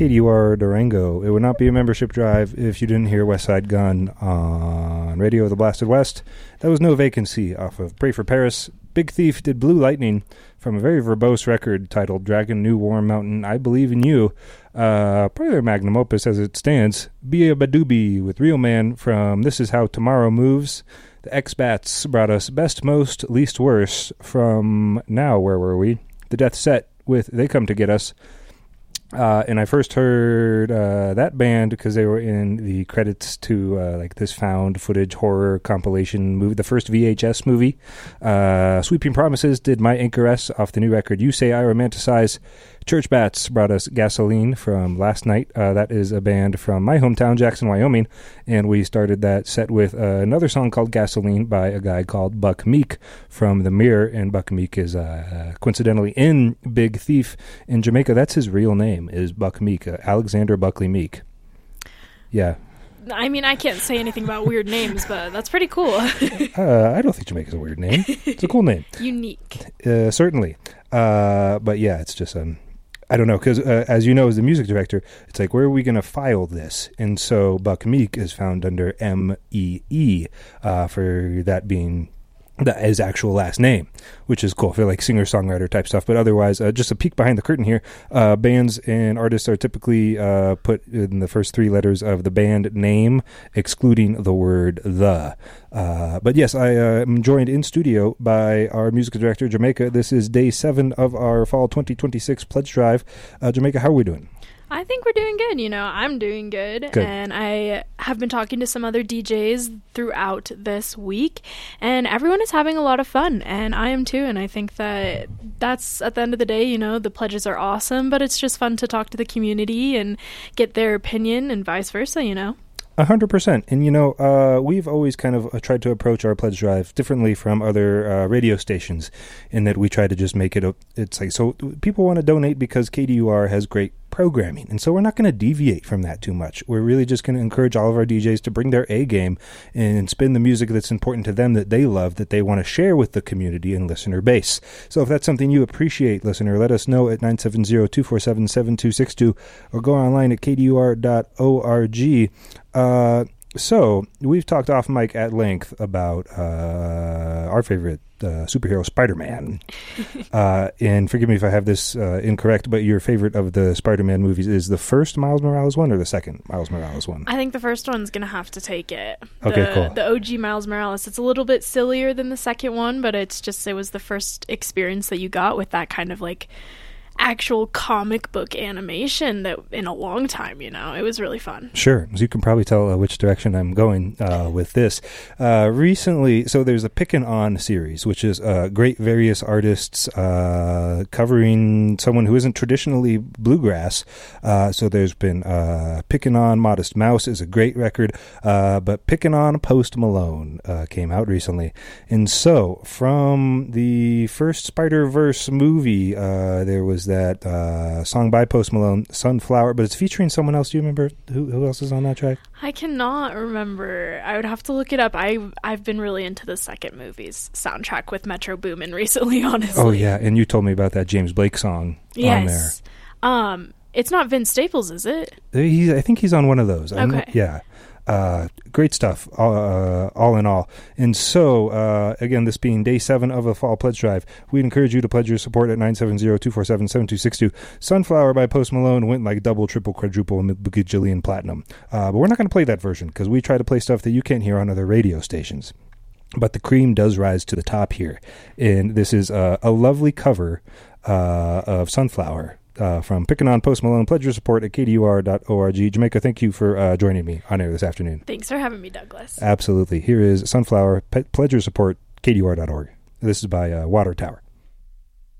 KDUR Durango. It would not be a membership drive if you didn't hear West Side Gun on Radio of the Blasted West. That was No Vacancy off of Pray for Paris. Big Thief did Blue Lightning from a very verbose record titled Dragon New Warm Mountain, I Believe in You. Probably their magnum opus as it stands. Bia Badoobie with Real Man from This Is How Tomorrow Moves. The X-Bats brought us Best Most Least Worst from now, where were we? The Death Set with They Come to Get Us. And I first heard that band because they were in the credits to like this found footage horror compilation movie, the first VHS movie. Sweeping Promises did My Anchoress off the new record You Say I Romanticize. Church Bats brought us Gasoline from last night. That is a band from my hometown, Jackson, Wyoming. And we started that set with another song called Gasoline by a guy called Buck Meek from The Mirror. And Buck Meek is coincidentally in Big Thief in Jamaica. That's his real name, is Buck Meek, Alexander Buckley Meek. Yeah. I mean, I can't say anything about weird names, but that's pretty cool. I don't think Jamaica's a weird name. It's a cool name. Unique. Certainly. But yeah, it's just... I don't know, because as you know, as the music director, it's like, where are we going to file this? And so Buck Meek is found under M-E-E, for that being his actual last name, which is cool for like singer-songwriter type stuff. But otherwise, just a peek behind the curtain here, bands and artists are typically put in the first three letters of the band name, excluding the word the. But yes, I am joined in studio by our music director, Jamaica. This is day 7 of our fall 2026 pledge drive. Jamaica, how are we doing? I think we're doing good. You know, I'm doing good. And I have been talking to some other DJs throughout this week, and everyone is having a lot of fun, and I am too. And I think that that's, at the end of the day, you know, the pledges are awesome, but it's just fun to talk to the community and get their opinion and vice versa, you know. 100%. And, you know, we've always kind of tried to approach our pledge drive differently from other radio stations in that we try to just make it it's like, so people want to donate because KDUR has great programming. And so we're not going to deviate from that too much. We're really just going to encourage all of our DJs to bring their A game and spin the music that's important to them, that they love, that they want to share with the community and listener base. So if that's something you appreciate, listener, let us know at 970-247-7262 or go online at kdur.org. So we've talked off mic at length about our favorite superhero, Spider-Man. And forgive me if I have this incorrect, but your favorite of the Spider-Man movies is the first Miles Morales one or the second Miles Morales one? I think the first one's going to have to take it. Okay, cool. The OG Miles Morales. It's a little bit sillier than the second one, but it was the first experience that you got with that kind of like actual comic book animation that in a long time, you know. It was really fun. Sure. So you can probably tell which direction I'm going with this. Recently, so there's a Pickin' On series, which is great various artists covering someone who isn't traditionally bluegrass. So there's been Pickin' On Modest Mouse is a great record, but Pickin' On Post Malone came out recently. And so from the first Spider-Verse movie, there was that song by Post Malone, Sunflower, but it's featuring someone else. Do you remember who else is on that track? I cannot remember. I would have to look it up. I've been really into the second movie's soundtrack with Metro Boomin recently, honestly. Oh yeah, and you told me about that James Blake song on there. It's not Vince Staples, is it? I think he's on one of those. Okay. Yeah. Great stuff, all in all. And so, again, this being day 7 of the Fall Pledge Drive, we'd encourage you to pledge your support at 970-247-7262. Sunflower by Post Malone went like double, triple, quadruple, bajillion platinum. But we're not going to play that version because we try to play stuff that you can't hear on other radio stations. But the cream does rise to the top here. And this is a lovely cover of Sunflower. From Pickin' On Post Malone. Pledge your support at kdur.org. Jamaica, thank you for joining me on air this afternoon. Thanks for having me, Douglas. Absolutely. Here is Sunflower. Pledge your support, kdur.org. This is by Water Tower.